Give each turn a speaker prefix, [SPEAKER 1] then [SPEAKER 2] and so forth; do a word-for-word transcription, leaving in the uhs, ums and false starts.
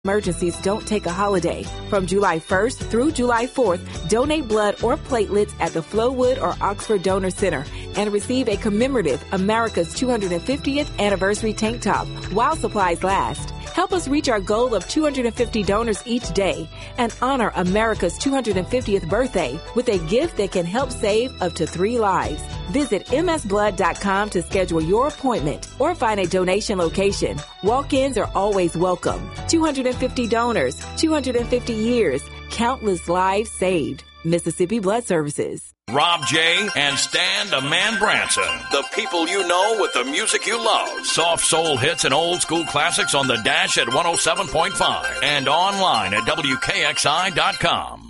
[SPEAKER 1] Emergencies don't take a holiday. From July first through July fourth, donate blood or platelets at the Flowood or Oxford Donor Center and receive a commemorative America's two hundred fiftieth anniversary tank top while supplies last. Help us reach our goal of two hundred fifty donors each day and honor America's two hundred fiftieth birthday with a gift that can help save up to three lives. Visit m s blood dot com to schedule your appointment or find a donation location. Walk-ins are always welcome. two hundred fifty donors, two hundred fifty years, countless lives saved. Mississippi Blood Services.
[SPEAKER 2] Rob J. and Stan the Man Branson. The people you know with the music you love. Soft soul hits and old school classics on the Dash at one oh seven point five and online at W K X I dot com.